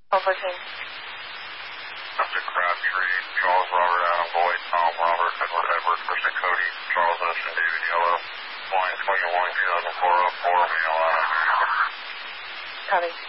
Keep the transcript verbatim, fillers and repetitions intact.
twelve fourteen. Mister Crabtree, Charles Robert, Adam Boyd, Tom Robert, Edward Edward, Christian Cody, Charles S. and David Yellow, twenty twenty-one two thousand four oh four, Mail Adam. Copy.